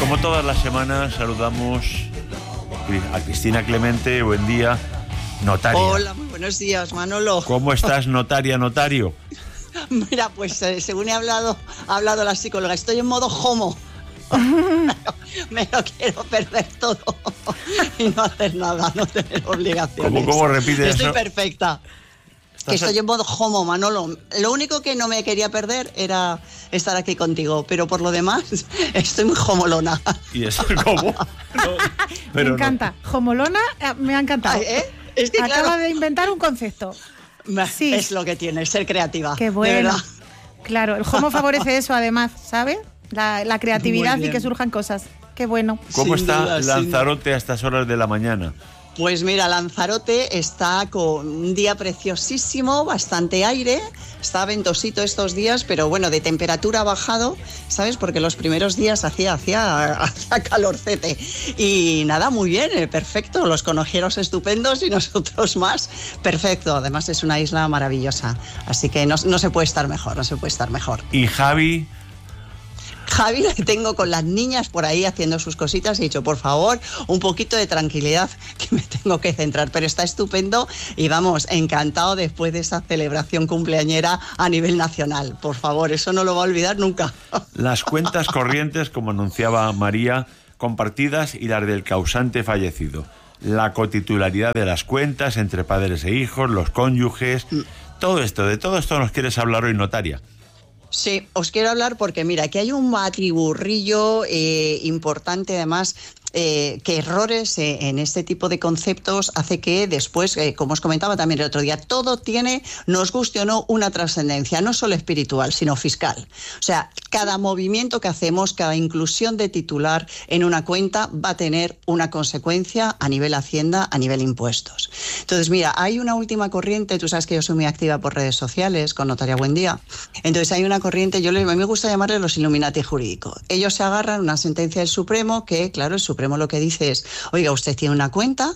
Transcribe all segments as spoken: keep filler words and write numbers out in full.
como todas las semanas, saludamos a Cristina Clemente. Buen día, notaria. Hola, muy buenos días, Manolo. ¿Cómo estás, notaria, notario? Mira, pues eh, según he hablado, ha hablado la psicóloga, estoy en modo homo. Me lo quiero perder todo y no hacer nada, no tener obligaciones. ¿Cómo, cómo repites Estoy eso? perfecta. Que estoy en modo homo, Manolo. Lo único que no me quería perder era estar aquí contigo, pero por lo demás estoy muy homolona. ¿Y eso cómo? No, me encanta. No. Homolona, me ha encantado. Ay, ¿eh? Es que, Acaba claro, de inventar un concepto. Sí. Es lo que tiene, ser creativa. Qué bueno. Claro, el homo favorece eso además, ¿sabes? La, la creatividad y que surjan cosas. Qué bueno. ¿Cómo sin está duda, Lanzarote a estas horas de la mañana? Pues mira, Lanzarote está con un día preciosísimo, bastante aire, está ventosito estos días, pero bueno, de temperatura ha bajado, ¿sabes? Porque los primeros días hacía, hacía, hacía calorcete. Y nada, muy bien, perfecto, los conojeros estupendos y nosotros más, perfecto. Además es una isla maravillosa, así que no, no se puede estar mejor, no se puede estar mejor. ¿Y Javi? Javi le tengo con las niñas por ahí haciendo sus cositas y he dicho, por favor, un poquito de tranquilidad que me tengo que centrar, pero está estupendo y vamos, encantado después de esa celebración cumpleañera a nivel nacional. Por favor, eso no lo va a olvidar nunca. Las cuentas corrientes, como anunciaba María, compartidas y las del causante fallecido. La cotitularidad de las cuentas entre padres e hijos, los cónyuges, todo esto, de todo esto nos quieres hablar hoy, notaria. Sí, os quiero hablar porque mira, aquí hay un batiburrillo eh, importante además. Eh, que errores eh, en este tipo de conceptos hace que después, eh, como os comentaba también el otro día, todo tiene, nos guste o no, una trascendencia, no solo espiritual, sino fiscal. O sea, cada movimiento que hacemos, cada inclusión de titular en una cuenta va a tener una consecuencia a nivel Hacienda, a nivel impuestos. Entonces, mira, hay una última corriente, tú sabes que yo soy muy activa por redes sociales, con Notaria Buen Día, entonces hay una corriente, yo a mí me gusta llamarle los Illuminati jurídicos. Ellos se agarran a una sentencia del Supremo que, claro, el Supremo lo que dice es, oiga, usted tiene una cuenta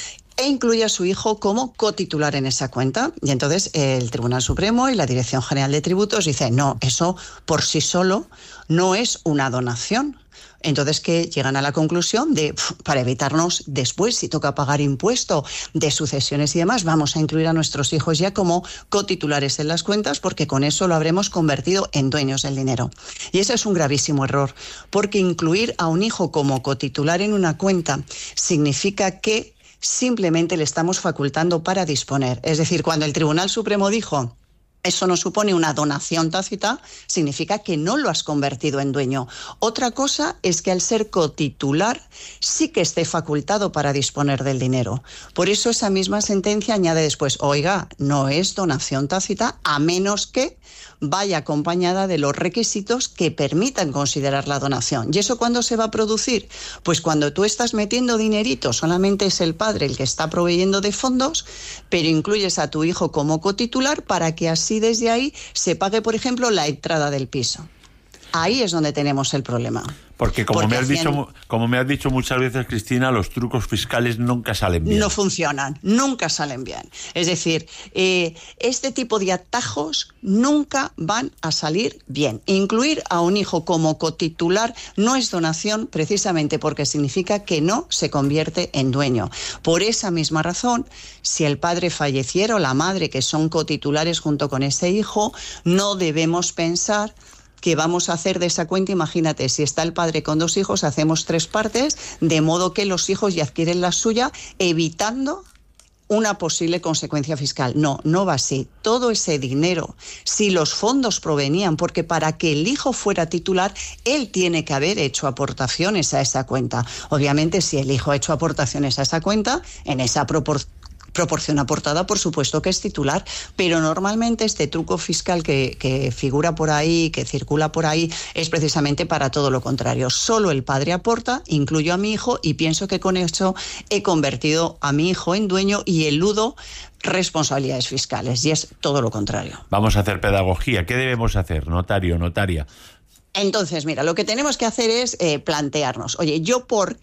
e incluye a su hijo como cotitular en esa cuenta. Y entonces el Tribunal Supremo y la Dirección General de Tributos dicen, no, eso por sí solo no es una donación. Entonces que llegan a la conclusión de, para evitarnos después, si toca pagar impuesto de sucesiones y demás, vamos a incluir a nuestros hijos ya como cotitulares en las cuentas porque con eso lo habremos convertido en dueños del dinero. Y ese es un gravísimo error, porque incluir a un hijo como cotitular en una cuenta significa que simplemente le estamos facultando para disponer. Es decir, cuando el Tribunal Supremo dijo eso no supone una donación tácita, significa que no lo has convertido en dueño. Otra cosa es que al ser cotitular sí que esté facultado para disponer del dinero. Por eso esa misma sentencia añade después, oiga, no es donación tácita a menos que vaya acompañada de los requisitos que permitan considerar la donación. ¿Y eso cuándo se va a producir? Pues cuando tú estás metiendo dinerito, solamente es el padre el que está proveyendo de fondos, pero incluyes a tu hijo como cotitular para que así desde ahí se pague, por ejemplo, la entrada del piso. Ahí es donde tenemos el problema. Porque como, Porque me has hacían... dicho, como me has dicho muchas veces, Cristina, los trucos fiscales nunca salen bien. No funcionan, nunca salen bien. Es decir, eh, este tipo de atajos nunca van a salir bien. Incluir a un hijo como cotitular no es donación precisamente porque significa que no se convierte en dueño. Por esa misma razón, si el padre falleciera o la madre, que son cotitulares junto con ese hijo, no debemos pensar que vamos a hacer de esa cuenta, imagínate, si está el padre con dos hijos, hacemos tres partes, de modo que los hijos ya adquieren la suya, evitando una posible consecuencia fiscal. No, no va así. Todo ese dinero, si los fondos provenían, porque para que el hijo fuera titular, él tiene que haber hecho aportaciones a esa cuenta. Obviamente, si el hijo ha hecho aportaciones a esa cuenta, en esa proporción, proporción aportada, por supuesto que es titular, pero normalmente este truco fiscal que, que figura por ahí, que circula por ahí, es precisamente para todo lo contrario. Solo el padre aporta, incluyo a mi hijo y pienso que con eso he convertido a mi hijo en dueño y eludo responsabilidades fiscales, y es todo lo contrario. Vamos a hacer pedagogía. ¿Qué debemos hacer, notario, notaria? Entonces, mira, lo que tenemos que hacer es eh, plantearnos, oye, ¿yo por qué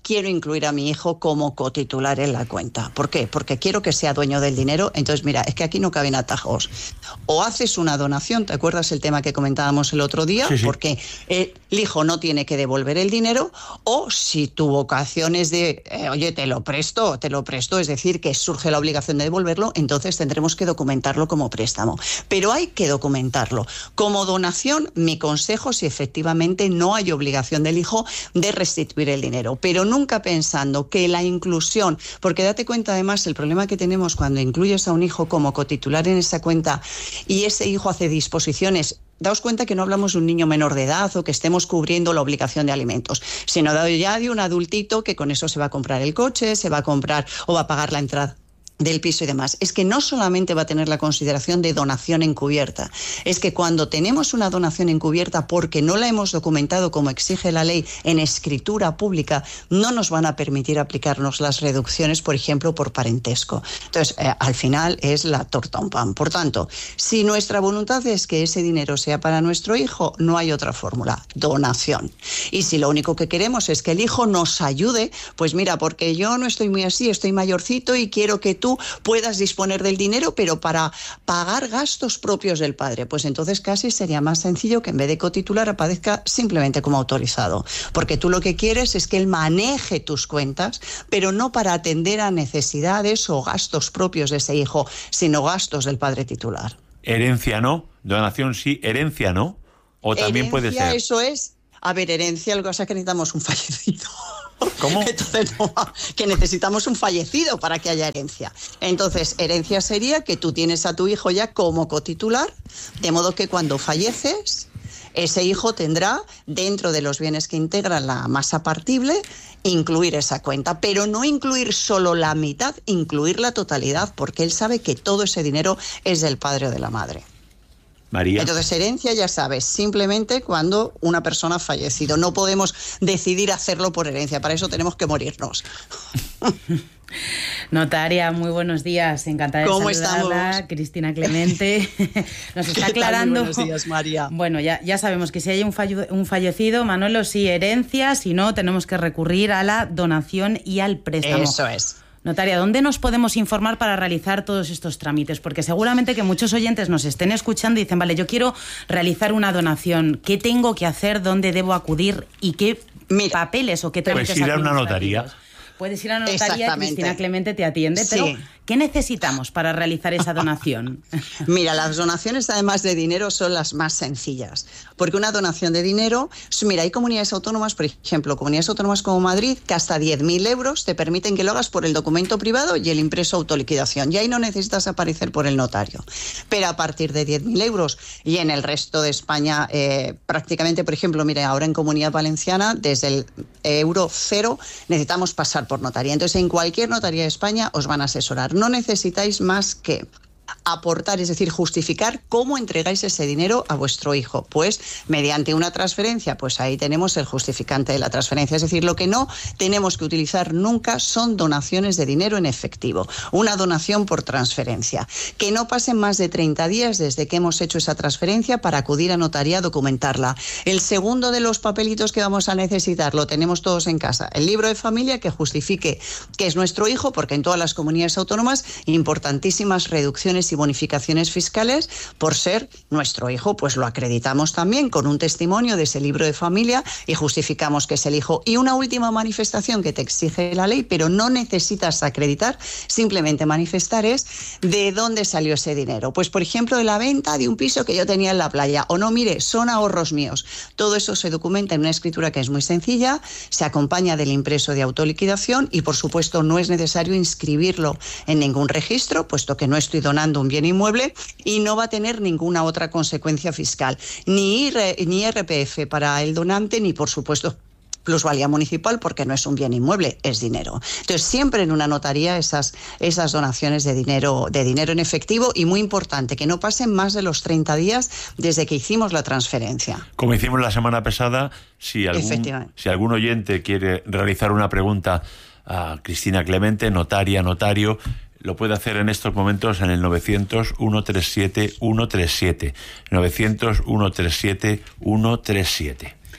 quiero incluir a mi hijo como cotitular en la cuenta. ¿Por qué? Porque quiero que sea dueño del dinero. Entonces, mira, es que aquí no caben atajos. O haces una donación, ¿te acuerdas el tema que comentábamos el otro día? Sí, sí. Porque el hijo no tiene que devolver el dinero, o si tu vocación es de, eh, oye, te lo presto, te lo presto, es decir, que surge la obligación de devolverlo, entonces tendremos que documentarlo como préstamo. Pero hay que documentarlo. Como donación, mi consejo, si efectivamente no hay obligación del hijo de restituir el dinero, pero nunca pensando que la inclusión, porque date cuenta además el problema que tenemos cuando incluyes a un hijo como cotitular en esa cuenta y ese hijo hace disposiciones. Daos cuenta que no hablamos de un niño menor de edad o que estemos cubriendo la obligación de alimentos, sino ya de un adultito que con eso se va a comprar el coche, se va a comprar o va a pagar la entrada del piso y demás. Es que no solamente va a tener la consideración de donación encubierta, es que cuando tenemos una donación encubierta porque no la hemos documentado como exige la ley en escritura pública, no nos van a permitir aplicarnos las reducciones, por ejemplo, por parentesco. Entonces, eh, al final es la torta un pan. Por tanto, si nuestra voluntad es que ese dinero sea para nuestro hijo, no hay otra fórmula, donación. Y si lo único que queremos es que el hijo nos ayude, pues mira, porque yo no estoy muy así, estoy mayorcito y quiero que tú puedas disponer del dinero, pero para pagar gastos propios del padre, pues entonces casi sería más sencillo que en vez de cotitular aparezca simplemente como autorizado, porque tú lo que quieres es que él maneje tus cuentas, pero no para atender a necesidades o gastos propios de ese hijo, sino gastos del padre titular. Herencia no, donación sí, herencia no, o también herencia, puede ser. Eso es, a ver, herencia, lo que pasa es que necesitamos un fallecido. ¿Cómo? Entonces, no, que necesitamos un fallecido para que haya herencia. Entonces, herencia sería que tú tienes a tu hijo ya como cotitular, de modo que cuando falleces, ese hijo tendrá, dentro de los bienes que integran la masa partible, incluir esa cuenta, pero no incluir solo la mitad, incluir la totalidad, porque él sabe que todo ese dinero es del padre o de la madre. María. Entonces, herencia, ya sabes, simplemente cuando una persona ha fallecido. No podemos decidir hacerlo por herencia, para eso tenemos que morirnos. Notaria, muy buenos días, encantada de ¿Cómo saludarla, estamos? Cristina Clemente. Nos está aclarando. Buenos días, María. Bueno, ya, ya sabemos que si hay un, fallo, un fallecido, Manolo, sí, herencia, si no, tenemos que recurrir a la donación y al préstamo. Eso es. Notaria, ¿dónde nos podemos informar para realizar todos estos trámites? Porque seguramente que muchos oyentes nos estén escuchando y dicen, vale, yo quiero realizar una donación, ¿qué tengo que hacer? ¿Dónde debo acudir? ¿Y qué Mira, papeles o qué trámites pues ir a una notaría. Puedes ir a una notaría, Cristina Clemente te atiende, sí. Pero ¿qué necesitamos para realizar esa donación? Mira, las donaciones además de dinero son las más sencillas, porque una donación de dinero, mira, hay comunidades autónomas, por ejemplo, comunidades autónomas como Madrid, que hasta diez mil euros te permiten que lo hagas por el documento privado y el impreso autoliquidación, y ahí no necesitas aparecer por el notario. Pero a partir de diez mil euros y en el resto de España, eh, prácticamente, por ejemplo, mira, ahora en Comunidad Valenciana, desde el euro cero, necesitamos pasar por notaría. Entonces, en cualquier notaría de España os van a asesorar. No necesitáis más que aportar, es decir, justificar cómo entregáis ese dinero a vuestro hijo. Pues mediante una transferencia, pues ahí tenemos el justificante de la transferencia. Es decir, lo que no tenemos que utilizar nunca son donaciones de dinero en efectivo. Una donación por transferencia. Que no pasen más de treinta días desde que hemos hecho esa transferencia para acudir a notaría a documentarla. El segundo de los papelitos que vamos a necesitar, lo tenemos todos en casa. El libro de familia que justifique que es nuestro hijo, porque en todas las comunidades autónomas, importantísimas reducciones y bonificaciones fiscales por ser nuestro hijo, pues lo acreditamos también con un testimonio de ese libro de familia y justificamos que es el hijo. Y una última manifestación que te exige la ley, pero no necesitas acreditar, simplemente manifestar, es de dónde salió ese dinero. Pues, por ejemplo, de la venta de un piso que yo tenía en la playa, o no, mire, son ahorros míos. Todo eso se documenta en una escritura que es muy sencilla, se acompaña del impreso de autoliquidación y, por supuesto, no es necesario inscribirlo en ningún registro, puesto que no estoy donando un bien inmueble y no va a tener ninguna otra consecuencia fiscal, ni, ni I R P F para el donante, ni por supuesto plusvalía municipal, porque no es un bien inmueble, es dinero. Entonces, siempre en una notaría esas, esas donaciones de dinero, de dinero en efectivo, y muy importante, que no pasen más de los treinta días desde que hicimos la transferencia. Como hicimos la semana pasada, si algún, si algún oyente quiere realizar una pregunta a Cristina Clemente, notaria, notario, lo puede hacer en estos momentos en el novecientos, ciento treinta y siete, ciento treinta y siete. novecientos, ciento treinta y siete, ciento treinta y siete.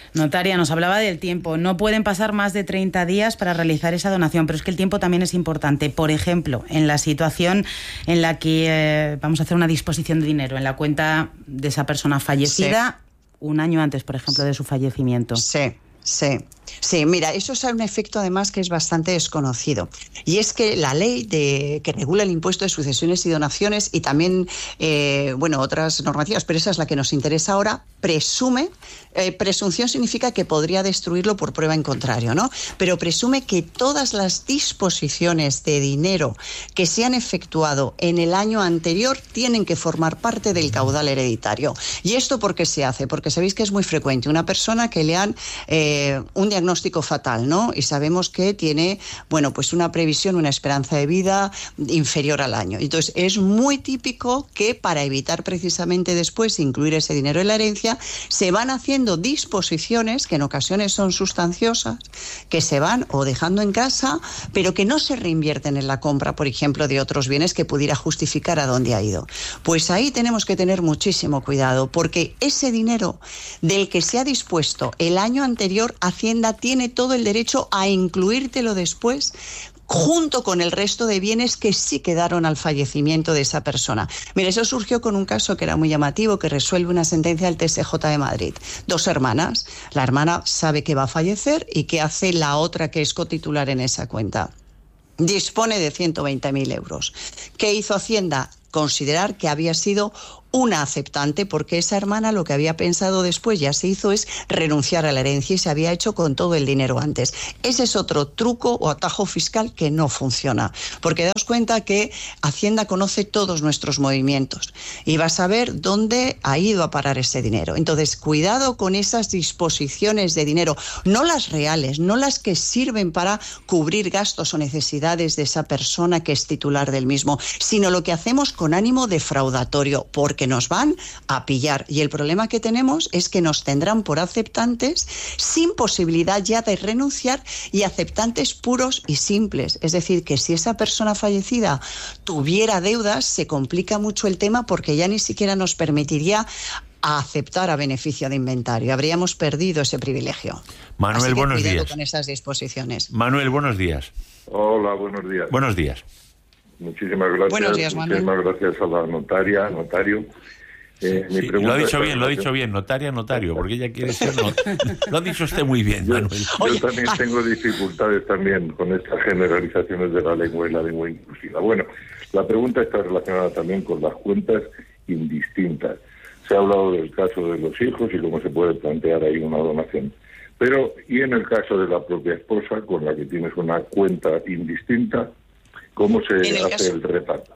Notaria, nos hablaba del tiempo. No pueden pasar más de treinta días para realizar esa donación, pero es que el tiempo también es importante. Por ejemplo, en la situación en la que eh, vamos a hacer una disposición de dinero en la cuenta de esa persona fallecida, sí. un año antes, por ejemplo, de su fallecimiento. Sí. Sí, sí, mira, eso es un efecto además que es bastante desconocido. Y es que la ley de, que regula el impuesto de sucesiones y donaciones y también, eh, bueno, otras normativas, pero esa es la que nos interesa ahora, presume, eh, presunción significa que podría destruirlo por prueba en contrario, ¿no? Pero presume que todas las disposiciones de dinero que se han efectuado en el año anterior tienen que formar parte del caudal hereditario. ¿Y esto por qué se hace? Porque sabéis que es muy frecuente una persona que le han... Eh, un diagnóstico fatal, ¿no? Y sabemos que tiene, bueno, pues una previsión, una esperanza de vida inferior al año. Entonces, es muy típico que para evitar precisamente después incluir ese dinero en la herencia, se van haciendo disposiciones que en ocasiones son sustanciosas, que se van o dejando en casa, pero que no se reinvierten en la compra, por ejemplo, de otros bienes que pudiera justificar a dónde ha ido. Pues ahí tenemos que tener muchísimo cuidado, porque ese dinero del que se ha dispuesto el año anterior, Hacienda tiene todo el derecho a incluírtelo después junto con el resto de bienes que sí quedaron al fallecimiento de esa persona. Mira, eso surgió con un caso que era muy llamativo, que resuelve una sentencia del T S J de Madrid. Dos hermanas. La hermana sabe que va a fallecer y ¿qué hace la otra que es cotitular en esa cuenta? Dispone de ciento veinte mil euros. ¿Qué hizo Hacienda? Considerar que había sido una aceptante, porque esa hermana lo que había pensado después ya se hizo es renunciar a la herencia y se había hecho con todo el dinero antes. Ese es otro truco o atajo fiscal que no funciona, porque daos cuenta que Hacienda conoce todos nuestros movimientos y va a saber dónde ha ido a parar ese dinero. Entonces, cuidado con esas disposiciones de dinero, no las reales, no las que sirven para cubrir gastos o necesidades de esa persona que es titular del mismo, sino lo que hacemos con ánimo defraudatorio, porque que nos van a pillar. Y el problema que tenemos es que nos tendrán por aceptantes sin posibilidad ya de renunciar y aceptantes puros y simples. Es decir, que si esa persona fallecida tuviera deudas, se complica mucho el tema porque ya ni siquiera nos permitiría aceptar a beneficio de inventario. Habríamos perdido ese privilegio. Manuel, Así que buenos cuidado días. Con esas disposiciones. Manuel, buenos días. Hola, buenos días. Buenos días. Muchísimas gracias. Buenos días, Manuel. Muchísimas gracias a la notaria, notario. Eh, Sí, lo ha dicho bien, lo ha dicho bien, notaria, notario, porque ella quiere ser notario. Lo ha dicho usted muy bien, Yo, Manuel. yo Oye, también ay. tengo dificultades también con estas generalizaciones de la lengua y la lengua inclusiva. Bueno, la pregunta está relacionada también con las cuentas indistintas. Se ha hablado del caso de los hijos y cómo se puede plantear ahí una donación. Pero, ¿y en el caso de la propia esposa, con la que tienes una cuenta indistinta, cómo se En el hace caso- el reparto?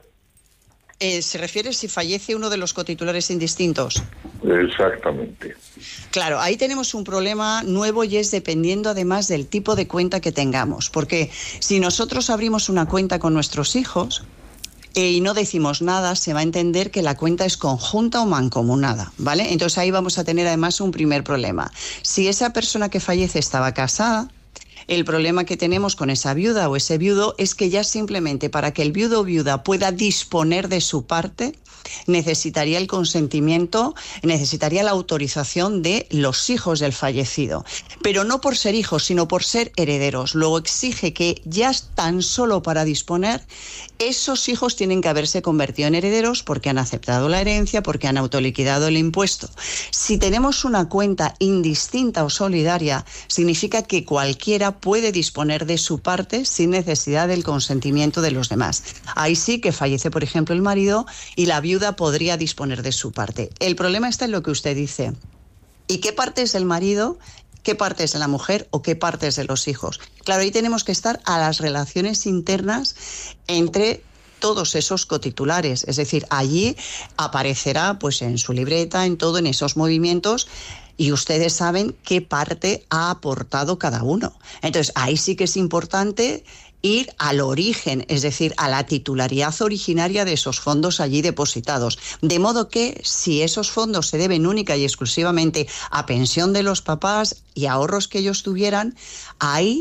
Eh, ¿Se refiere si fallece uno de los cotitulares indistintos? Exactamente. Claro, ahí tenemos un problema nuevo y es dependiendo además del tipo de cuenta que tengamos. Porque si nosotros abrimos una cuenta con nuestros hijos eh, y no decimos nada, se va a entender que la cuenta es conjunta o mancomunada, ¿vale? Entonces ahí vamos a tener además un primer problema. Si esa persona que fallece estaba casada, el problema que tenemos con esa viuda o ese viudo es que ya simplemente para que el viudo o viuda pueda disponer de su parte, necesitaría el consentimiento, necesitaría la autorización de los hijos del fallecido. Pero no por ser hijos, sino por ser herederos. Luego exige que ya tan solo para disponer, esos hijos tienen que haberse convertido en herederos porque han aceptado la herencia, porque han autoliquidado el impuesto. Si tenemos una cuenta indistinta o solidaria, significa que cualquiera puede disponer de su parte sin necesidad del consentimiento de los demás. Ahí sí que fallece, por ejemplo, el marido y la viuda podría disponer de su parte. El problema está en lo que usted dice. ¿Y qué parte es del marido? ¿Qué parte es de la mujer o qué parte es de los hijos? Claro, ahí tenemos que estar a las relaciones internas entre todos esos cotitulares. Es decir, allí aparecerá pues en su libreta, en todo, en esos movimientos, y ustedes saben qué parte ha aportado cada uno. Entonces, ahí sí que es importante ir al origen, es decir, a la titularidad originaria de esos fondos allí depositados. De modo que si esos fondos se deben única y exclusivamente a pensión de los papás y ahorros que ellos tuvieran, ahí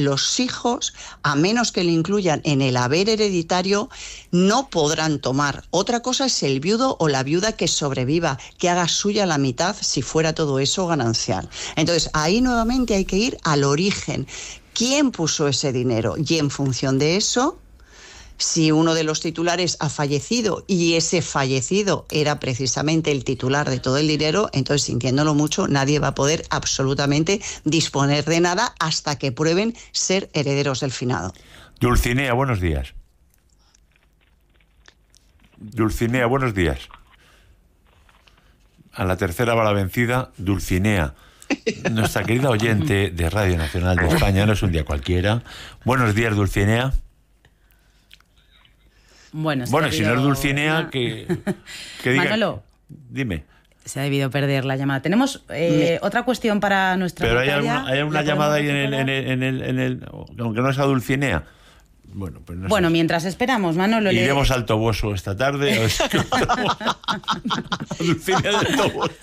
los hijos, a menos que lo incluyan en el haber hereditario, no podrán tomar. Otra cosa es el viudo o la viuda que sobreviva, que haga suya la mitad si fuera todo eso ganancial. Entonces, ahí nuevamente hay que ir al origen. ¿Quién puso ese dinero? Y en función de eso, si uno de los titulares ha fallecido y ese fallecido era precisamente el titular de todo el dinero, entonces, sintiéndolo mucho, nadie va a poder absolutamente disponer de nada hasta que prueben ser herederos del finado. Dulcinea, buenos días. Dulcinea, buenos días. A la tercera va la vencida, Dulcinea. Nuestra querida oyente de Radio Nacional de España, no es un día cualquiera. Buenos días, Dulcinea. Bueno, bueno si no es Dulcinea, una... que, que diga... Manolo, dime. Se ha debido perder la llamada. Tenemos eh, Me... otra cuestión para nuestra Pero hay alguna, hay una llamada ahí en el, en, el, en, el, en el... Aunque no sea Dulcinea. Bueno, pues no bueno sé. Mientras esperamos, Manolo... Iremos le... al Toboso esta tarde. Dulcinea del Toboso.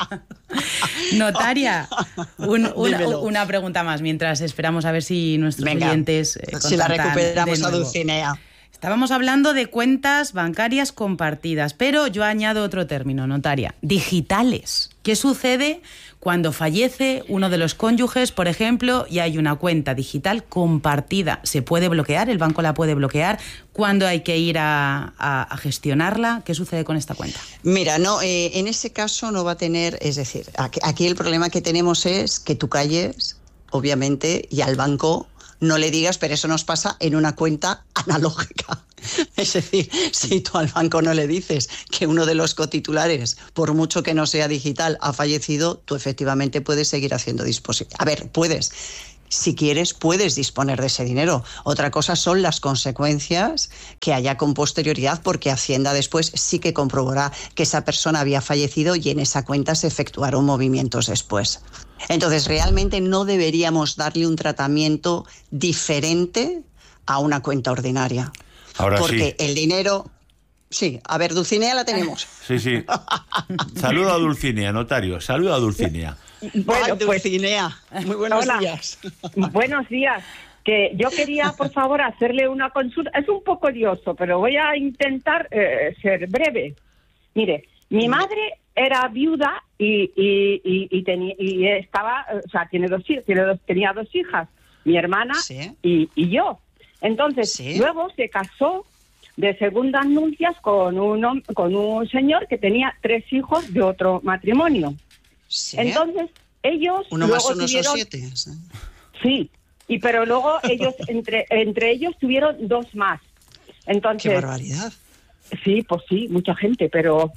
Notaria, un, una, una pregunta más mientras esperamos a ver si nuestros Venga, oyentes... Eh, si la recuperamos a Dulcinea. Estábamos hablando de cuentas bancarias compartidas, pero yo añado otro término, notaria, digitales. ¿Qué sucede cuando fallece uno de los cónyuges, por ejemplo, y hay una cuenta digital compartida? ¿Se puede bloquear? ¿El banco la puede bloquear? ¿Cuándo hay que ir a, a, a gestionarla? ¿Qué sucede con esta cuenta? Mira, no, eh, en ese caso no va a tener, es decir, aquí, aquí el problema que tenemos es que tú calles, obviamente, y al banco no le digas, pero eso nos pasa en una cuenta analógica. Es decir, si tú al banco no le dices que uno de los cotitulares, por mucho que no sea digital, ha fallecido, tú efectivamente puedes seguir haciendo disposición. A ver, puedes. Si quieres, puedes disponer de ese dinero. Otra cosa son las consecuencias que haya con posterioridad, porque Hacienda después sí que comprobará que esa persona había fallecido y en esa cuenta se efectuaron movimientos después. Entonces, realmente no deberíamos darle un tratamiento diferente a una cuenta ordinaria. Ahora porque sí. el dinero... Sí, a ver, Dulcinea la tenemos. Sí, sí. Saluda a Dulcinea, notario. Saluda a Dulcinea. Bueno, Ay, Dulcinea. Pues, muy buenos hola. días. Buenos días. Que yo quería, por favor, hacerle una consulta. Es un poco lioso, pero voy a intentar eh, ser breve. Mire, mi madre era viuda y, y, y, y, tenía, y estaba, o sea, tiene dos, tiene dos, tenía dos hijas, mi hermana ¿Sí? y, y yo. Entonces, ¿Sí? luego se casó de segundas nupcias con un, con un señor que tenía tres hijos de otro matrimonio. ¿Sí? Entonces, ellos... Uno luego más uno tuvieron, son siete. ¿Sí? Sí, y pero luego ellos, entre, entre ellos tuvieron dos más. Entonces, ¡qué barbaridad! Sí, pues sí, mucha gente, pero...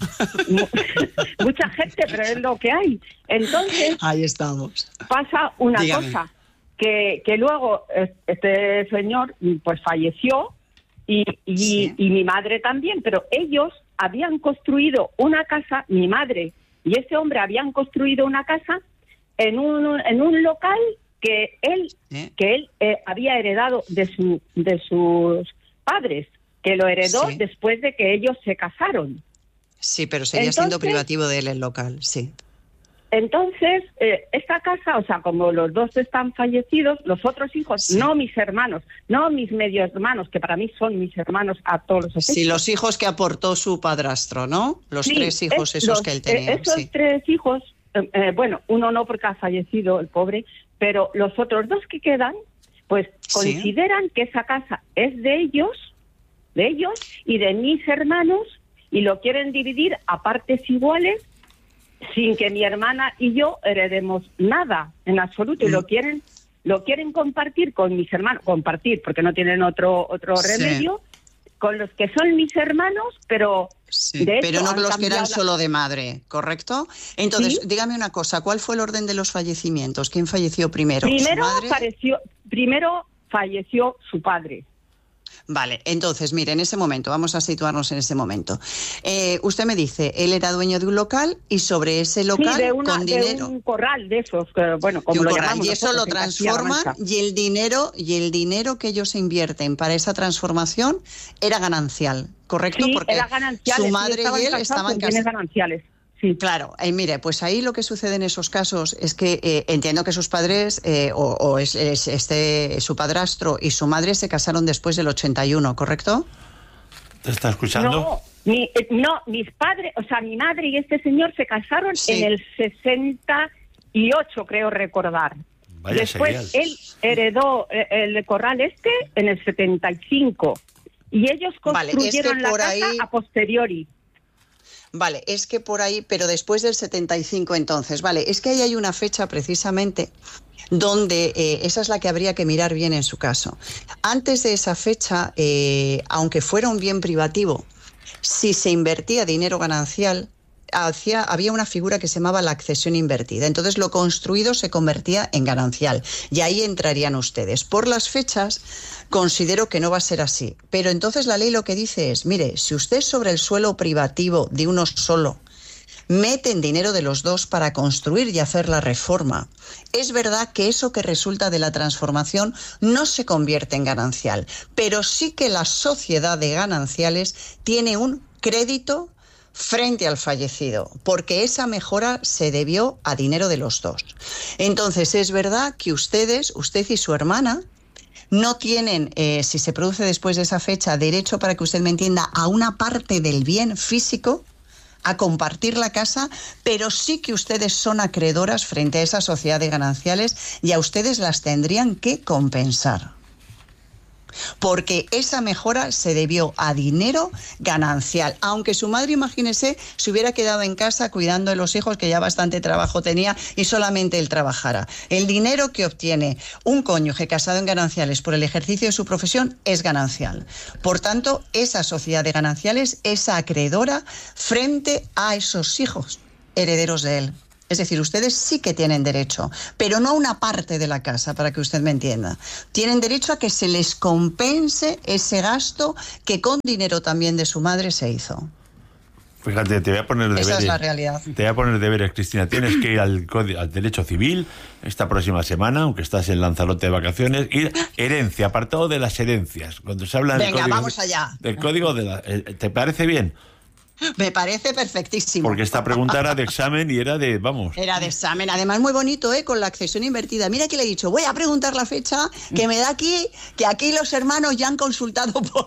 mucha gente, pero es lo que hay. Entonces... Ahí estamos. Pasa una Dígame. cosa, que, que luego este señor pues falleció, Y, y, sí. y mi madre también, pero ellos habían construido una casa, mi madre y ese hombre habían construido una casa en un, en un local que él, ¿Eh? que él eh, había heredado de, su, de sus padres, que lo heredó sí. después de que ellos se casaron. Sí, pero seguía Entonces, siendo privativo de él el local, sí. Entonces, eh, esta casa, o sea, como los dos están fallecidos, los otros hijos, sí. no mis hermanos, no mis medio hermanos, que para mí son mis hermanos a todos los efectos. Sí, los hijos que aportó su padrastro, ¿no? Los sí, tres hijos es, esos los, que él tenía. Eh, esos sí. tres hijos, eh, eh, bueno, uno no porque ha fallecido el pobre, pero los otros dos que quedan, pues sí. consideran que esa casa es de ellos, de ellos y de mis hermanos, y lo quieren dividir a partes iguales, sin que mi hermana y yo heredemos nada en absoluto, y lo quieren lo quieren compartir con mis hermanos, compartir porque no tienen otro otro sí. remedio, con los que son mis hermanos, pero sí, de pero no los que eran la... solo de madre, ¿correcto? Entonces, ¿sí? dígame una cosa, ¿cuál fue el orden de los fallecimientos? ¿Quién falleció primero? Primero ¿Su madre? Falleció, primero falleció su padre. Vale, entonces, mire, en ese momento, vamos a situarnos en ese momento. Eh, usted me dice, él era dueño de un local y sobre ese local, sí, de una, con dinero... de un corral de esos, que, bueno, como lo llamamos y eso lo transforman, y el dinero y el dinero que ellos invierten para esa transformación era ganancial, ¿correcto? Sí, porque era gananciales, su madre sí, y él estaban casados. Sí. Claro, eh, mire, pues ahí lo que sucede en esos casos es que eh, entiendo que sus padres, eh, o, o es, es este su padrastro y su madre se casaron después del ochenta y uno, ¿correcto? ¿Te está escuchando? No, mi, eh, no, mis padres, o sea, mi madre y este señor se casaron Sí. en el sesenta y ocho, creo recordar. Vaya Después serial. él heredó eh, el corral este en el setenta y cinco y ellos Vale, es que construyeron la por casa ahí- a posteriori. Vale, es que por ahí, pero después del setenta y cinco entonces, vale, es que ahí hay una fecha precisamente donde eh, esa es la que habría que mirar bien en su caso. Antes de esa fecha, eh, aunque fuera un bien privativo, si se invertía dinero ganancial, hacía, había una figura que se llamaba la accesión invertida. Entonces lo construido se convertía en ganancial y ahí entrarían ustedes. Por las fechas considero que no va a ser así. Pero entonces la ley lo que dice es, mire, si usted sobre el suelo privativo de uno solo meten dinero de los dos para construir y hacer la reforma, es verdad que eso que resulta de la transformación no se convierte en ganancial, pero sí que la sociedad de gananciales tiene un crédito frente al fallecido, porque esa mejora se debió a dinero de los dos. Entonces, es verdad que ustedes, usted y su hermana, no tienen, eh, si se produce después de esa fecha, derecho, para que usted me entienda, a una parte del bien físico, a compartir la casa, pero sí que ustedes son acreedoras frente a esa sociedad de gananciales y a ustedes las tendrían que compensar. Porque esa mejora se debió a dinero ganancial. Aunque su madre, imagínese, se hubiera quedado en casa cuidando de los hijos, que ya bastante trabajo tenía, y solamente él trabajara. El dinero que obtiene un cónyuge casado en gananciales por el ejercicio de su profesión es ganancial. Por tanto, esa sociedad de gananciales es acreedora frente a esos hijos herederos de él. Es decir, ustedes sí que tienen derecho, pero no a una parte de la casa, para que usted me entienda. Tienen derecho a que se les compense ese gasto que con dinero también de su madre se hizo. Fíjate, te voy a poner deberes. Esa es la realidad. Te voy a poner deberes, Cristina. Tienes que ir al, código, al derecho civil esta próxima semana, aunque estás en Lanzarote de vacaciones. Ir herencia, apartado de las herencias. Cuando se habla del Venga, código, vamos allá. Del código de la, eh, ¿te parece bien? Me parece perfectísimo. Porque esta pregunta era de examen y era de, vamos... Era de examen, además muy bonito, ¿eh? Con la accesión invertida. Mira que le he dicho, voy a preguntar la fecha, que me da aquí, que aquí los hermanos ya han consultado por...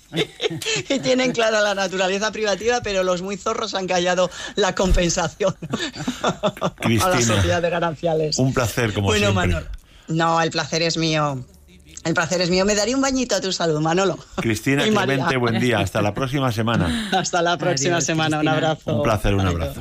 y tienen clara la naturaleza privativa, pero los muy zorros han callado la compensación Cristina, a la sociedad de gananciales. Un placer, como bueno, siempre. Manolo. No, el placer es mío. El placer es mío. Me daría un bañito a tu salud, Manolo. Cristina Y María. Clemente, buen día. Hasta la próxima semana. Hasta la próxima Adiós, semana. Cristina. Un abrazo. Un placer, un Adiós. abrazo.